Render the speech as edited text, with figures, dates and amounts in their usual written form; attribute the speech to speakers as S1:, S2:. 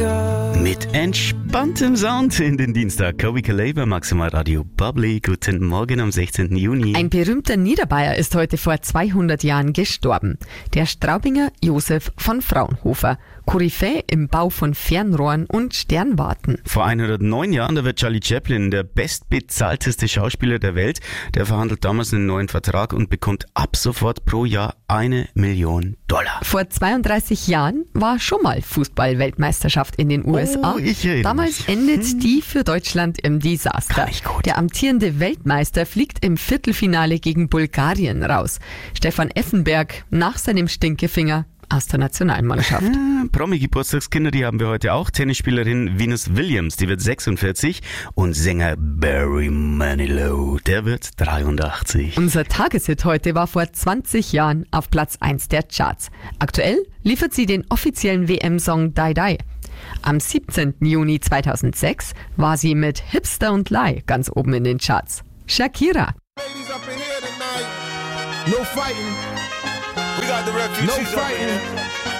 S1: Mit entspanntem Sound in den Dienstag. Kobi Kaleva, Maximal Radio Bubbly. Guten Morgen am 16. Juni.
S2: Ein berühmter Niederbayer ist heute vor 200 Jahren gestorben. Der Straubinger Josef von Fraunhofer. Koryphäe im Bau von Fernrohren und Sternwarten.
S1: Vor 109 Jahren, da wird Charlie Chaplin, der bestbezahlteste Schauspieler der Welt, der verhandelt damals einen neuen Vertrag und bekommt ab sofort pro Jahr $1 Million.
S2: Vor 32 Jahren war schon mal Fußball-Weltmeisterschaft in den USA.
S1: Oh, ich erinnere
S2: Damals
S1: mich.
S2: endet die für Deutschland im Desaster.
S1: Kann ich gut.
S2: Der amtierende Weltmeister fliegt im Viertelfinale gegen Bulgarien raus. Stefan Effenberg nach seinem Stinkefinger aus der Nationalmannschaft.
S1: Promi-Geburtstagskinder, die haben wir heute auch. Tennisspielerin Venus Williams, die wird 46 und Sänger Barry Manilow, der wird 83.
S2: Unser Tageshit heute war vor 20 Jahren auf Platz 1 der Charts. Aktuell liefert sie den offiziellen WM-Song Die Die. Am 17. Juni 2006 war sie mit Hipster und Lie ganz oben in den Charts. Shakira.
S3: Ladies up in here tonight. No fighting. We got the refugees. No fighting.